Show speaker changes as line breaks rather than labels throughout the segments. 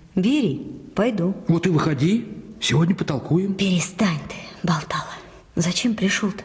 Бери, пойду.
Вот и выходи, сегодня потолкуем.
Перестань ты, болтала. Зачем пришел-то?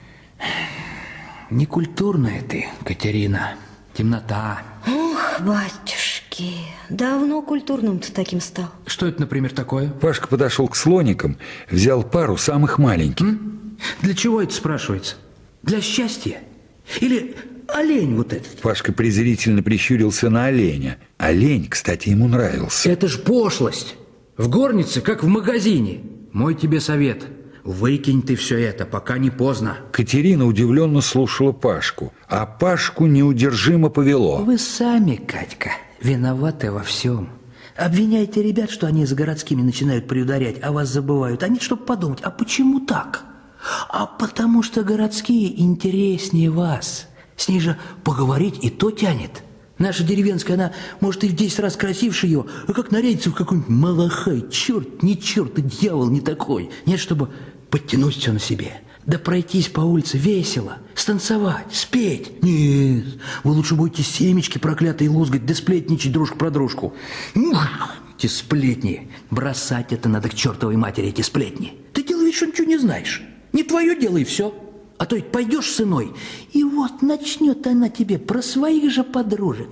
Некультурная ты, Катерина. Темнота.
Ох, батюшки, давно культурным-то таким стал.
Что это, например, такое?
Пашка подошел к слоникам, взял пару самых маленьких.
Для чего это спрашивается? Для счастья? Или олень вот этот?
Пашка презрительно прищурился на оленя. Олень, кстати, ему нравился.
Это ж пошлость. В горнице, как в магазине. Мой тебе совет. Выкинь ты все это, пока не поздно.
Катерина удивленно слушала Пашку, а Пашку неудержимо повело.
Вы сами, Катька, виноваты во всем. Обвиняйте ребят, что они за городскими начинают приударять, а вас забывают. Они, чтобы подумать, а почему так? А потому что городские интереснее вас. С ней же поговорить и то тянет. Наша деревенская, она, может, и в 10 раз красивше ее, а как нарядится в какой-нибудь малахай. Черт, не черт, и дьявол не такой. Нет, чтобы подтянуть все на себе. Да пройтись по улице весело, станцевать, спеть. Нет, вы лучше будете семечки проклятые лузгать, да сплетничать дружку про дружку. Эти сплетни. Бросать это надо к чертовой матери, эти сплетни. Ты делай вид, что ничего не знаешь. Не твое дело и все. А то ведь пойдешь с иной, и вот начнет она тебе про своих же подружек.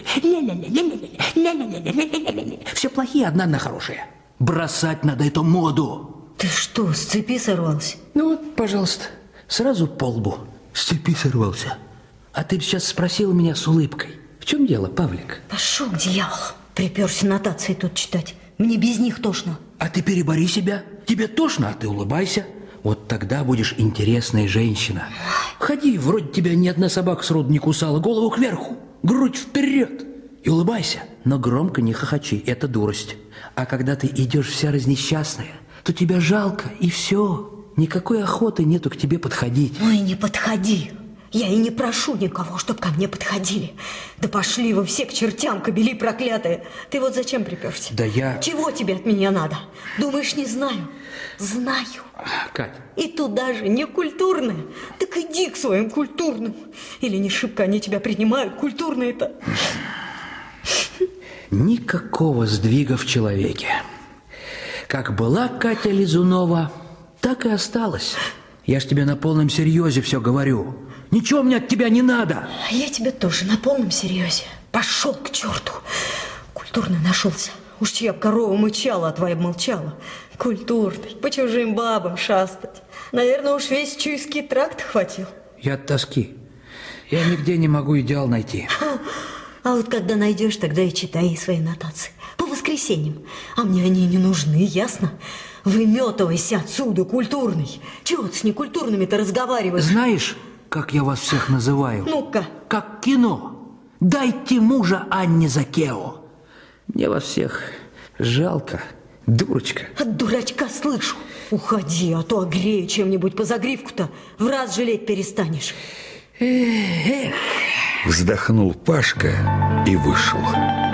Все плохие, одна она хорошая. Бросать надо эту моду.
Ты что, с цепи сорвался?
Ну вот, пожалуйста, сразу по лбу. С цепи сорвался. А ты сейчас спросила меня с улыбкой. В чем дело, Павлик?
Пошел к дьяволу. Приперся нотации тут читать. Мне без них тошно.
А ты перебори себя. Тебе тошно, а ты улыбайся. Вот тогда будешь интересная женщина. Ходи, вроде тебя ни одна собака сроду не кусала. Голову кверху, грудь вперед. И улыбайся. Но громко не хохочи, это дурость. А когда ты идешь вся разнесчастная, то тебя жалко, и все. Никакой охоты нету к тебе подходить.
Ой, не подходи. Я и не прошу никого, чтоб ко мне подходили. Да пошли вы все к чертям, кобели проклятые. Ты вот зачем приперся?
Да я...
Чего тебе от меня надо? Думаешь, не знаю? Знаю.
Кать.
И туда же не культурные. Так иди к своим культурным. Или не шибко они тебя принимают, культурные-то.
Никакого сдвига в человеке. Как была Катя Лизунова, так и осталась. Я ж тебе на полном серьезе все говорю. Ничего мне от тебя не надо.
А я тебе тоже на полном серьезе. Пошел к черту. Культурный нашелся. Уж чья корова мычала, а твоя молчала. Культурный, по чужим бабам шастать. Наверное, уж весь Чуйский тракт хватил.
Я от тоски. Я нигде не могу идеал найти.
А вот когда найдешь, тогда и читай свои нотации. По воскресеньям. А мне они не нужны, ясно? Выметывайся отсюда, культурный. Чего ты с некультурными-то разговариваешь?
Знаешь, как я вас всех называю?
Ну-ка.
Как кино. Дайте мужа Анне Закео. Мне вас всех жалко, дурочка.
От дурачка слышу. Уходи, а то огрею чем-нибудь по загривку-то. В раз жалеть перестанешь.
Вздохнул Пашка и вышел.